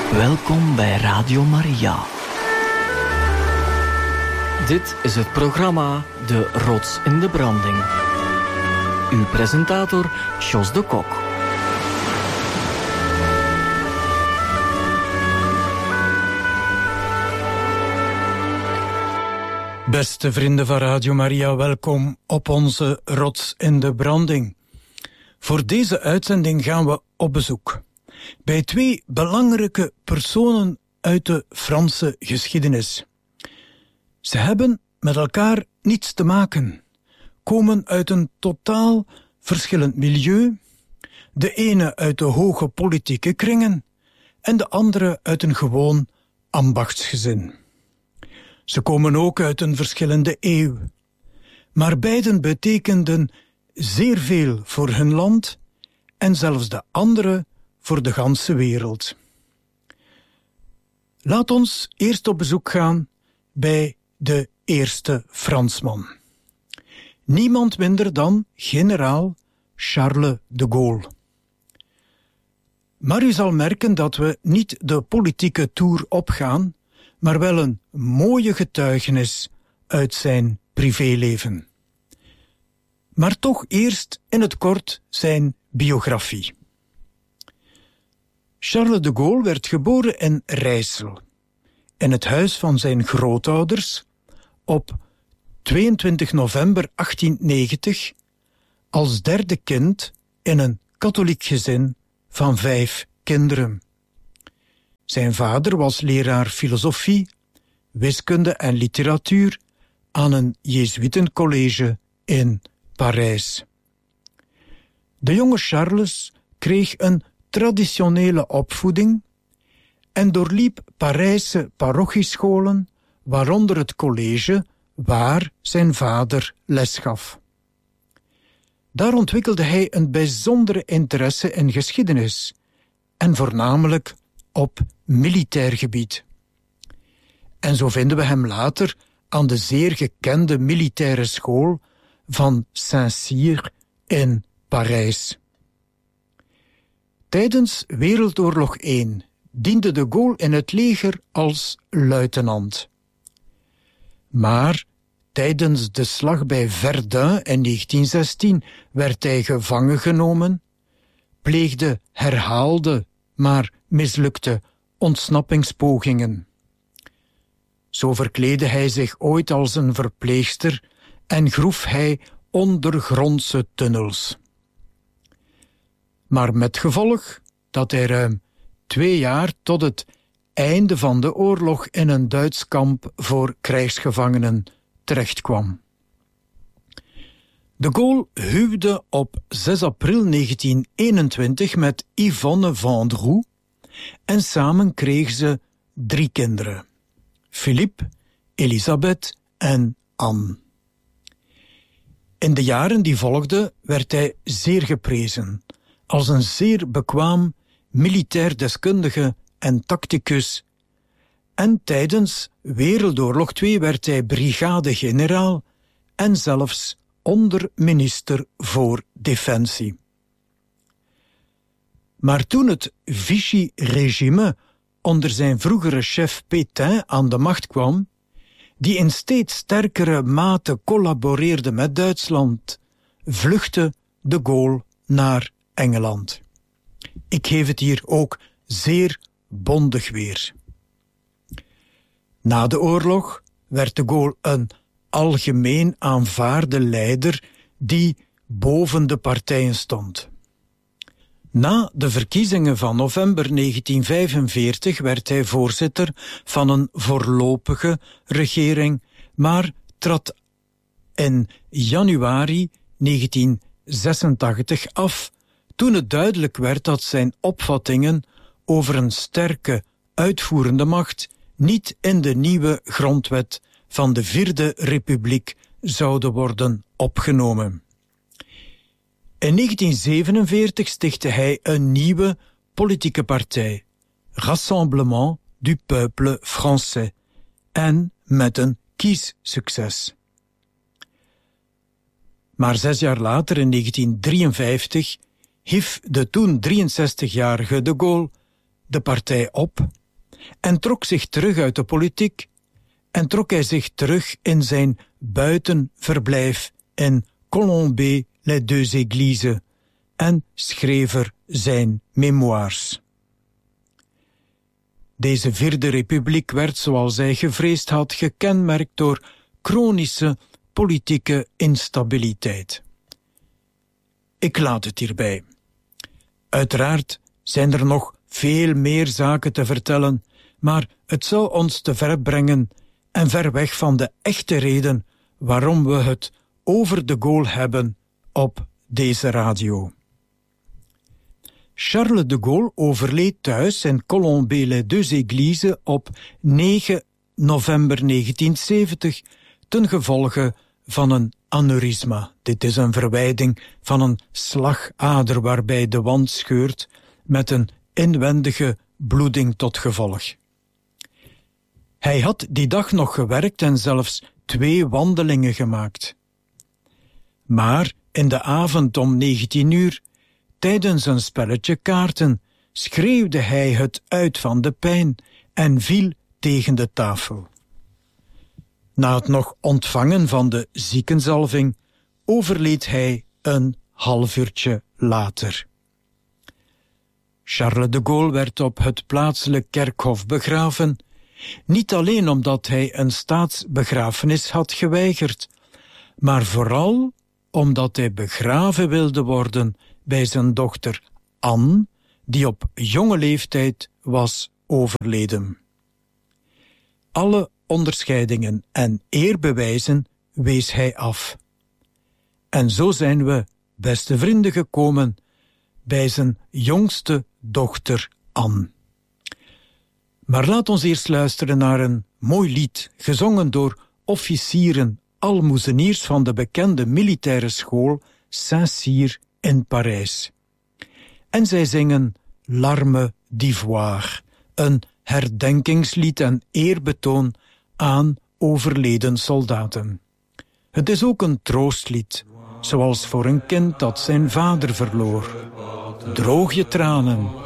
Welkom bij Radio Maria. Dit is het programma De Rots in de Branding. Uw presentator Jos de Kok. Beste vrienden van Radio Maria, welkom op onze Rots in de Branding. Voor deze uitzending gaan we op bezoek bij twee belangrijke personen uit de Franse geschiedenis. Ze hebben met elkaar niets te maken, komen uit een totaal verschillend milieu, de ene uit de hoge politieke kringen en de andere uit een gewoon ambachtsgezin. Ze komen ook uit een verschillende eeuw, maar beiden betekenden zeer veel voor hun land en zelfs de andere voor de ganse wereld. Laat ons eerst op bezoek gaan bij de eerste Fransman. Niemand minder dan generaal Charles de Gaulle. Maar u zal merken dat we niet de politieke toer opgaan, maar wel een mooie getuigenis uit zijn privéleven. Maar toch eerst in het kort zijn biografie. Charles de Gaulle werd geboren in Rijssel, in het huis van zijn grootouders, op 22 november 1890, als derde kind in een katholiek gezin van 5 kinderen. Zijn vader was leraar filosofie, wiskunde en literatuur aan een Jezuïtencollege in Parijs. De jonge Charles kreeg een traditionele opvoeding en doorliep Parijse parochiescholen, waaronder het college waar zijn vader les gaf. Daar ontwikkelde hij een bijzondere interesse in geschiedenis en voornamelijk op militair gebied. En zo vinden we hem later aan de zeer gekende militaire school van Saint-Cyr in Parijs. Tijdens Wereldoorlog I diende de Gaulle in het leger als luitenant. Maar tijdens de slag bij Verdun in 1916 werd hij gevangen genomen, pleegde herhaalde, maar mislukte ontsnappingspogingen. Zo verkleedde hij zich ooit als een verpleegster en groef hij ondergrondse tunnels. Maar met gevolg dat hij ruim 2 jaar tot het einde van de oorlog in een Duits kamp voor krijgsgevangenen terechtkwam. De Gaulle huwde op 6 april 1921 met Yvonne Vendroux en samen kregen ze 3 kinderen: Philippe, Elisabeth en Anne. In de jaren die volgden werd hij zeer geprezen als een zeer bekwaam militair deskundige en tacticus. En tijdens Wereldoorlog II werd hij brigadegeneraal en zelfs onderminister voor Defensie. Maar toen het Vichy-regime onder zijn vroegere chef Pétain aan de macht kwam, die in steeds sterkere mate collaboreerde met Duitsland, vluchtte de Gaulle naar Engeland. Ik geef het hier ook zeer bondig weer. Na de oorlog werd de Gaulle een algemeen aanvaarde leider die boven de partijen stond. Na de verkiezingen van november 1945 werd hij voorzitter van een voorlopige regering, maar trad in januari 1986 af toen het duidelijk werd dat zijn opvattingen over een sterke uitvoerende macht niet in de nieuwe grondwet van de 4e Republiek zouden worden opgenomen. In 1947 stichtte hij een nieuwe politieke partij, Rassemblement du Peuple Français, en met een kiessucces. Maar 6 jaar later, in 1953, hief de toen 63-jarige de Gaulle de partij op en trok zich terug uit de politiek en trok hij zich terug in zijn buitenverblijf in Colombey-les-Deux-Églises en schreef er zijn memoires. Deze Vierde Republiek werd, zoals hij gevreesd had, gekenmerkt door chronische politieke instabiliteit. Ik laat het hierbij. Uiteraard zijn er nog veel meer zaken te vertellen, maar het zou ons te ver brengen en ver weg van de echte reden waarom we het over de Gaulle hebben op deze radio. Charles de Gaulle overleed thuis in Colombey-les-Deux-Églises op 9 november 1970 ten gevolge van een aneurysma. Dit is een verwijding van een slagader waarbij de wand scheurt met een inwendige bloeding tot gevolg. Hij had die dag nog gewerkt en zelfs 2 wandelingen gemaakt. Maar in de avond om 19 uur, tijdens een spelletje kaarten, schreeuwde hij het uit van de pijn en viel tegen de tafel. Na het nog ontvangen van de ziekenzalving overleed hij een half uurtje later. Charles de Gaulle werd op het plaatselijk kerkhof begraven, niet alleen omdat hij een staatsbegrafenis had geweigerd, maar vooral omdat hij begraven wilde worden bij zijn dochter Anne, die op jonge leeftijd was overleden. Alle onderscheidingen en eerbewijzen wees hij af. En zo zijn we, beste vrienden, gekomen bij zijn jongste dochter Anne. Maar laat ons eerst luisteren naar een mooi lied, gezongen door officieren, almoezeniers van de bekende militaire school Saint-Cyr in Parijs. En zij zingen L'Arme d'Ivoire, een herdenkingslied en eerbetoon aan overleden soldaten. Het is ook een troostlied, zoals voor een kind dat zijn vader verloor. Droog je tranen,